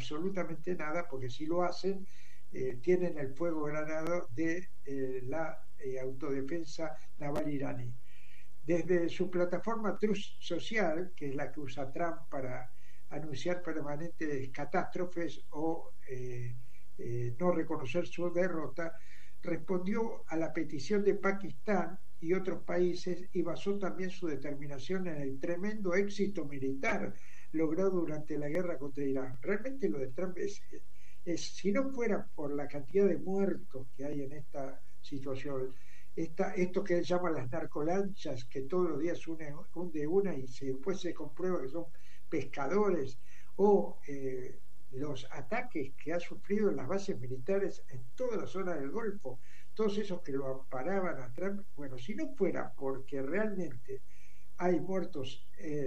absolutamente nada, porque si lo hacen, tienen el fuego granado de la autodefensa naval iraní. Desde su plataforma Truth Social, que es la que usa Trump para anunciar permanentes catástrofes o no reconocer su derrota, respondió a la petición de Pakistán y otros países y basó también su determinación en el tremendo éxito militar logrado durante la guerra contra Irán. Realmente lo de Trump si no fuera por la cantidad de muertos que hay en esta situación, esto que él llama las narcolanchas, que todos los días hunde una y después se comprueba que son pescadores, o los ataques que ha sufrido en las bases militares en toda la zona del Golfo, todos esos que lo amparaban a Trump. Bueno, si no fuera porque realmente hay muertos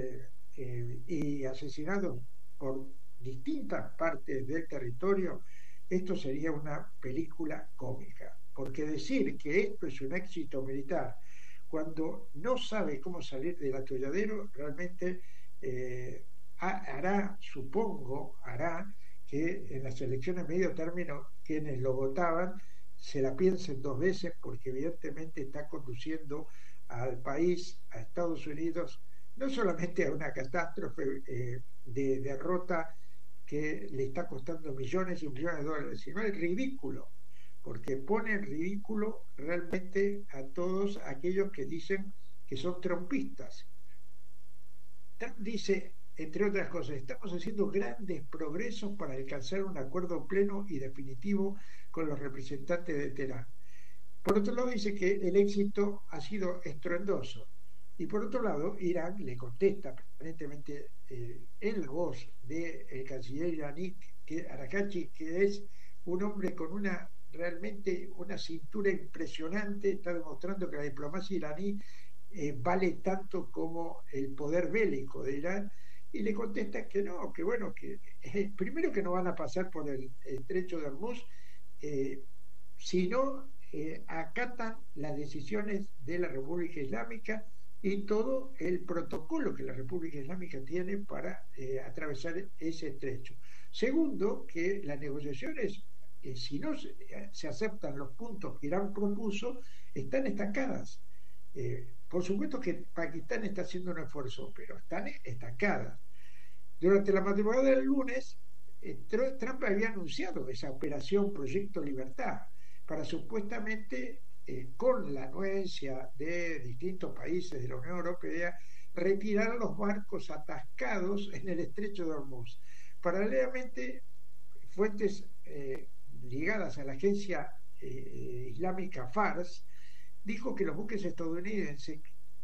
y asesinados por distintas partes del territorio, esto sería una película cómica. Porque decir que esto es un éxito militar cuando no sabe cómo salir del atolladero, realmente hará que en las elecciones medio término quienes lo votaban se la piensen dos veces, porque evidentemente está conduciendo al país, a Estados Unidos, no solamente a una catástrofe de derrota que le está costando millones y millones de dólares, sino al ridículo, porque pone en ridículo realmente a todos aquellos que dicen que son trumpistas. Trump dice, entre otras cosas, estamos haciendo grandes progresos para alcanzar un acuerdo pleno y definitivo con los representantes de Teherán. Por otro lado, dice que el éxito ha sido estruendoso. Y por otro lado, Irán le contesta permanentemente en la voz del canciller iraní, Araghchi, que es un hombre con realmente una cintura impresionante, está demostrando que la diplomacia iraní vale tanto como el poder bélico de Irán, y le contesta que no, que bueno, que primero que no van a pasar por el estrecho de Hormuz, sino acatan las decisiones de la República Islámica y todo el protocolo que la República Islámica tiene para atravesar ese estrecho. Segundo, que las negociaciones, si no se aceptan los puntos que Irán propuso, están estancadas. Por supuesto que Pakistán está haciendo un esfuerzo, pero están estancadas. Durante la madrugada del lunes, Trump había anunciado esa operación Proyecto Libertad para supuestamente, con la anuencia de distintos países de la Unión Europea, retirar a los barcos atascados en el estrecho de Hormuz. Paralelamente, fuentes ligadas a la agencia islámica Fars dijo que los buques estadounidenses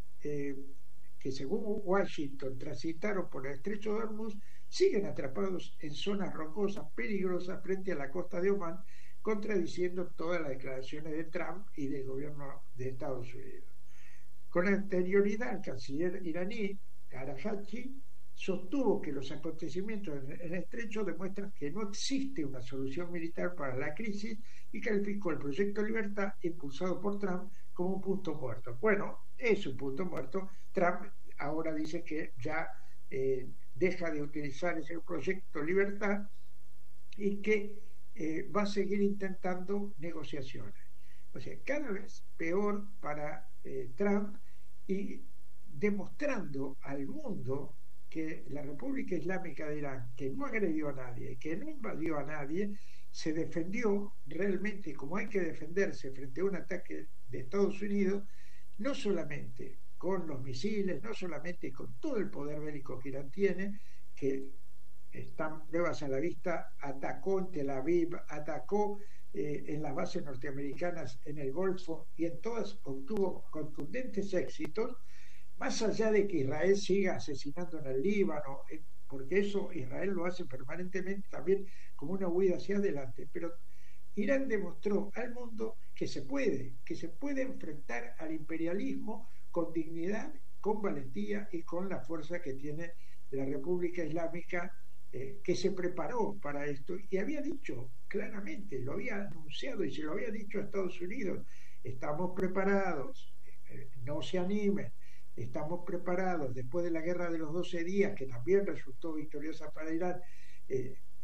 que según Washington transitaron por el estrecho de Hormuz siguen atrapados en zonas rocosas peligrosas frente a la costa de Omán, contradiciendo todas las declaraciones de Trump y del gobierno de Estados Unidos. Con anterioridad, el canciller iraní, Araghchi, sostuvo que los acontecimientos en el estrecho demuestran que no existe una solución militar para la crisis y calificó el proyecto Libertad impulsado por Trump como un punto muerto. Bueno, es un punto muerto. Trump ahora dice que ya deja de utilizar ese proyecto Libertad y que va a seguir intentando negociaciones. O sea, cada vez peor para Trump, y demostrando al mundo que la República Islámica de Irán, que no agredió a nadie, que no invadió a nadie, se defendió realmente como hay que defenderse frente a un ataque de Estados Unidos, no solamente con los misiles, no solamente con todo el poder bélico que Irán tiene, que están pruebas a la vista, atacó en Tel Aviv, atacó en las bases norteamericanas en el Golfo, y en todas obtuvo contundentes éxitos, más allá de que Israel siga asesinando en el Líbano, porque eso Israel lo hace permanentemente también como una huida hacia adelante. Pero Irán demostró al mundo que se puede enfrentar al imperialismo con dignidad, con valentía y con la fuerza que tiene la República Islámica, que se preparó para esto y había dicho claramente, lo había anunciado y se lo había dicho a Estados Unidos: estamos preparados, no se animen, estamos preparados. Después de la guerra de los 12 días, que también resultó victoriosa para Irán,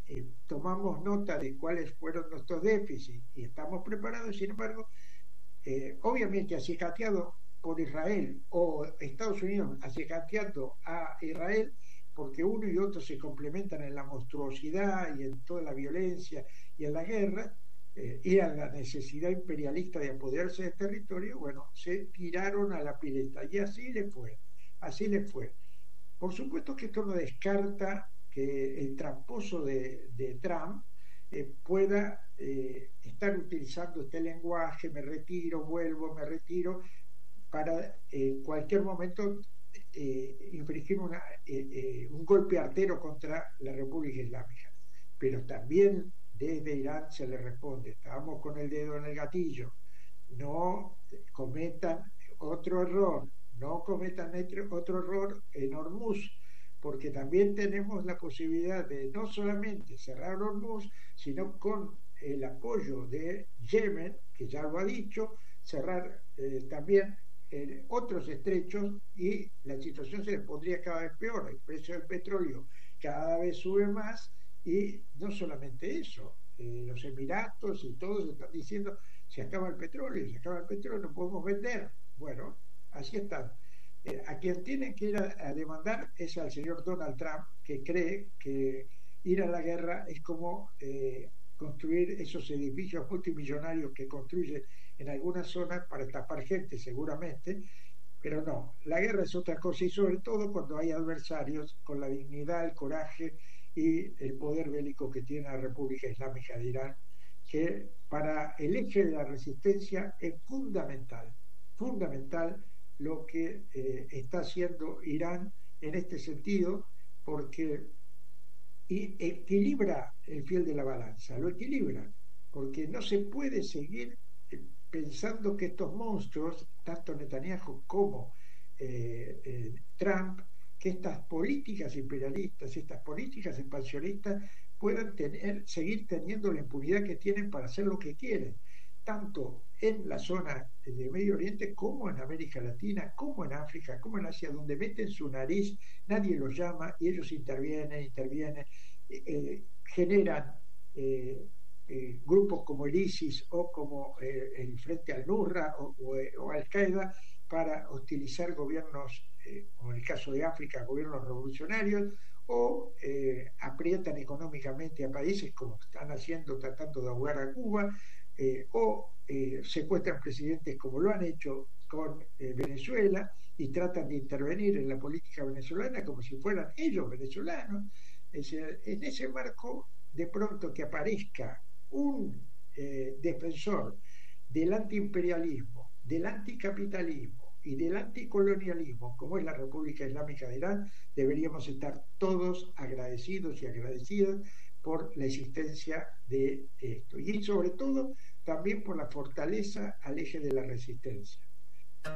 tomamos nota de cuáles fueron nuestros déficits y estamos preparados. Sin embargo, obviamente acicateado por Israel o Estados Unidos acicateando a Israel, porque uno y otro se complementan en la monstruosidad y en toda la violencia y en la guerra, y a la necesidad imperialista de apoderarse del territorio, bueno, se tiraron a la pileta y así le fue, así le fue. Por supuesto que esto no descarta que el tramposo de Trump pueda estar utilizando este lenguaje, me retiro, vuelvo, me retiro, para en cualquier momento infligir un golpe artero contra la República Islámica. Pero también desde Irán se le responde, estamos con el dedo en el gatillo, no cometan otro error, no cometan otro error en Hormuz, porque también tenemos la posibilidad de no solamente cerrar Hormuz, sino con el apoyo de Yemen, que ya lo ha dicho, cerrar también otros estrechos, y la situación se les pondría cada vez peor. El precio del petróleo cada vez sube más, y no solamente eso, los Emiratos y todos están diciendo, se acaba el petróleo, no podemos vender. Bueno, así están. A quien tienen que ir a demandar es al señor Donald Trump, que cree que ir a la guerra es como construir esos edificios multimillonarios que construye en algunas zonas para tapar gente, seguramente, pero no, la guerra es otra cosa, y sobre todo cuando hay adversarios con la dignidad, el coraje y el poder bélico que tiene la República Islámica de Irán, que para el eje de la resistencia es fundamental, fundamental lo que está haciendo Irán en este sentido, porque equilibra el fiel de la balanza, lo equilibra, porque no se puede seguir pensando que estos monstruos, tanto Netanyahu como Trump, que estas políticas imperialistas, estas políticas expansionistas puedan seguir teniendo la impunidad que tienen para hacer lo que quieren, tanto en la zona de Medio Oriente como en América Latina, como en África, como en Asia, donde meten su nariz, nadie los llama y ellos intervienen, generan grupos como el ISIS o como el Frente al-Nusra o Al-Qaeda para hostilizar gobiernos, como en el caso de África, gobiernos revolucionarios, o aprietan económicamente a países como están haciendo, tratando de ahogar a Cuba, o secuestran presidentes como lo han hecho con Venezuela, y tratan de intervenir en la política venezolana como si fueran ellos venezolanos. Es decir, en ese marco, de pronto que aparezca un defensor del antiimperialismo, del anticapitalismo y del anticolonialismo, como es la República Islámica de Irán, deberíamos estar todos agradecidos y agradecidas por la existencia de esto, y sobre todo también por la fortaleza al eje de la resistencia.